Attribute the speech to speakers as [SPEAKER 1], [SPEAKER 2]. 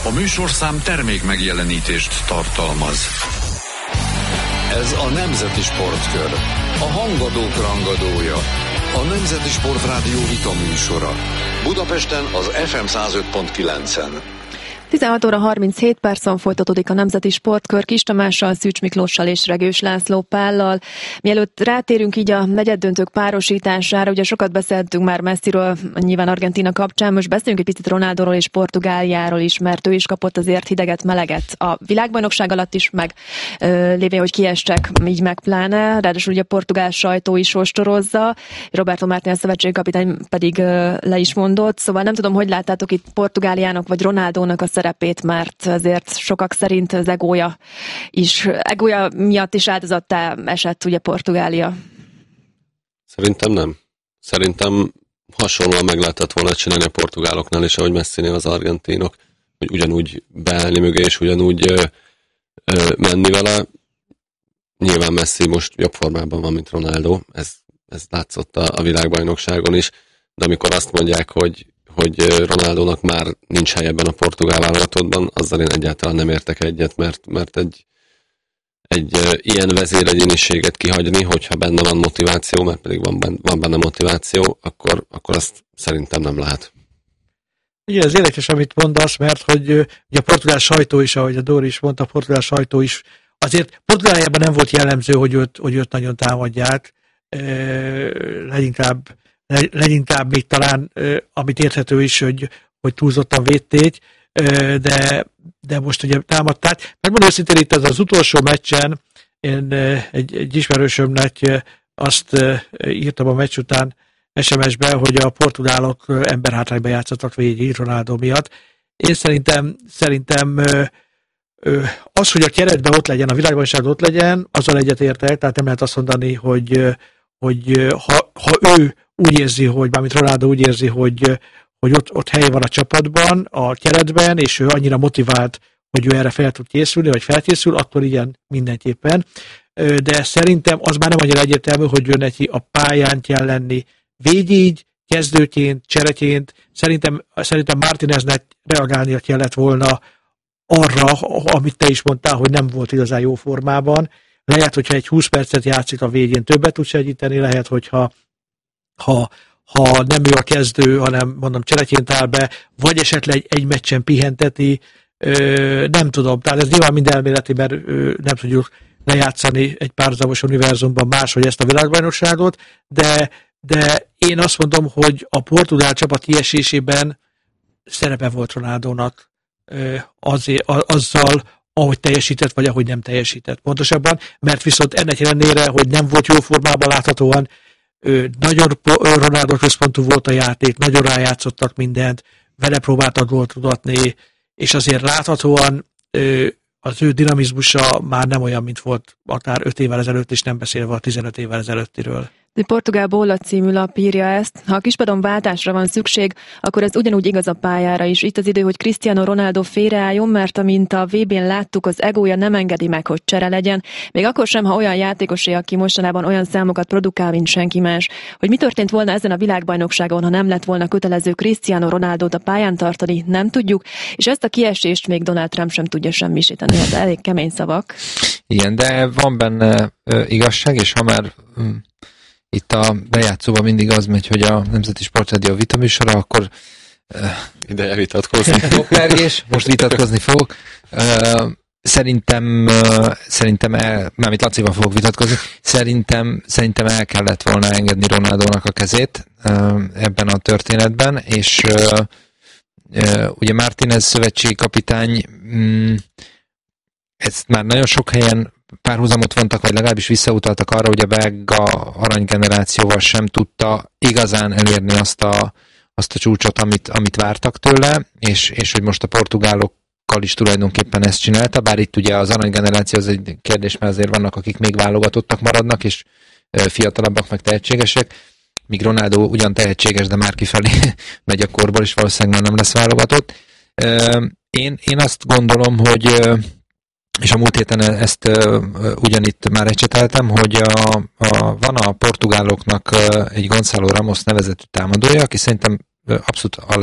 [SPEAKER 1] A műsorszám termék megjelenítést tartalmaz. Ez a Nemzeti Sportkör. A hangadók rangadója. A Nemzeti Sportrádió vita műsora. Budapesten az FM 105.9-en.
[SPEAKER 2] 16 óra 37 percen folytatódik a Nemzeti Sportkör Kis Tamással, Szűcs Miklóssal és Regős László Pállal. Mielőtt rátérünk így a negyeddöntők párosítására, ugye sokat beszéltünk már Messiről, nyilván Argentína kapcsán, most beszéljünk egy picit Ronaldóról és Portugáliáról is, mert ő is kapott azért hideget, meleget a világbajnokság alatt is, meg lévén, hogy kiestek, így meg pláne, ráadásul ugye a portugál sajtó is ostorozza, Roberto Martínez szövetségkapitány pedig le is mondott, szóval nem tudom, hogy láttátok itt Portugáliának vagy Ronaldónak a szerepét, mert azért sokak szerint az egója miatt is áldozattá esett ugye Portugália.
[SPEAKER 3] Szerintem nem. Szerintem hasonlóan meg lehetett volna csinálni a portugáloknál is, ahogy Messinél az argentinok, hogy ugyanúgy beállni mögé, és ugyanúgy menni vele. Nyilván Messi most jobb formában van, mint Ronaldo, ez látszott a világbajnokságon is, de amikor azt mondják, hogy Ronaldónak már nincs hely ebben a portugál válogatottban, azzal én egyáltalán nem értek egyet, mert egy ilyen vezéregyéniséget kihagyni, hogyha benne van motiváció, mert pedig van benne motiváció, akkor azt szerintem nem lehet.
[SPEAKER 4] Igen, ez érdekes, amit mondasz, mert hogy ugye a portugál sajtó is, ahogy a Dóri is mondta, a portugál sajtó is, azért Portugáliában nem volt jellemző, hogy őt nagyon támadják, leginkább még talán, amit érthető is, hogy túlzottan védték, de most ugye támadták. Megmondom őszintén, itt az utolsó meccsen én egy ismerősömnek azt írtam a meccs után SMS-ben, hogy a portugálok emberhátrányba játszottak végig Ronaldo miatt. Én szerintem az, hogy a keretben ott legyen, a világbajnokságban ott legyen, azzal egyetértek, tehát nem lehet azt mondani, hogy ha ő úgy érzi, hogy mármint Ronaldo úgy érzi, hogy ott hely van a csapatban, a keretben, és ő annyira motivált, hogy ő erre fel tud készülni, vagy felkészül, akkor igen, mindenképpen. De szerintem az már nem annyira egyértelmű, hogy ő neki a pályán kell lenni végig, kezdőként, csereként. Szerintem Martíneznek reagálnia kellett volna arra, amit te is mondtál, hogy nem volt igazán jó formában. Lehet, hogyha egy 20 percet játszik a végén, többet tud segíteni, lehet, hogyha ha nem ő a kezdő, hanem mondom csereként áll be, vagy esetleg egy meccsen pihenteti, nem tudom, tehát ez nyilván mind elméleti, mert nem tudjuk lejátszani egy párhuzamos univerzumban máshogy ezt a világbajnokságot, de én azt mondom, hogy a portugál csapat kiesésében szerepe volt Ronaldónak azzal, ahogy teljesített, vagy ahogy nem teljesített. Pontosabban, mert viszont ennek ellenére, hogy nem volt jó formában láthatóan, nagyon Ronaldo központú volt a játék, nagyon rájátszottak mindent, vele próbáltak gólt tudatni, és azért láthatóan az ő dinamizmusa már nem olyan, mint volt akár 5 évvel ezelőtt, és nem beszélve a 15 évvel ezelőttiről.
[SPEAKER 2] A Portugál Bola című lap írja ezt. Ha a kispadon váltásra van szükség, akkor ez ugyanúgy igaz a pályára is. Itt az idő, hogy Cristiano Ronaldo félreálljon, mert amint a VB-n láttuk, az egója nem engedi meg, hogy csere legyen. Még akkor sem, ha olyan játékosé, aki mostanában olyan számokat produkál, mint senki más. Hogy mi történt volna ezen a világbajnokságon, ha nem lett volna kötelező Cristiano Ronaldót a pályán tartani, nem tudjuk, és ezt a kiesést még Donald Trump sem tudja semmisíteni. Hát elég kemény szavak.
[SPEAKER 5] Igen, de van benne igazság, és ha már itt a bejátszóban mindig az megy, hogy a Nemzeti Sportrádió vita műsora, akkor
[SPEAKER 3] ideje vitatkozni.
[SPEAKER 5] Most vitatkozni fogok. Szerintem mármint Lacival fogok vitatkozni, szerintem el kellett volna engedni Ronaldónak a kezét ebben a történetben, és ugye Martínez szövetségkapitány ezt már nagyon sok helyen párhuzamot vontak, vagy legalábbis visszautaltak arra, hogy a belga aranygenerációval sem tudta igazán elérni azt a csúcsot, amit vártak tőle, és hogy most a portugálokkal is tulajdonképpen ezt csinálta, bár itt ugye az aranygeneráció az egy kérdés, mert azért vannak, akik még válogatottak maradnak, és fiatalabbak, meg tehetségesek, míg Ronaldo ugyan tehetséges, de már kifelé megy a korból, és valószínűleg nem lesz válogatott. Én azt gondolom, hogy és a múlt héten ezt ugyanitt már ecseteltem, hogy van a portugáloknak egy Gonzalo Ramos nevezetű támadója, aki szerintem abszolút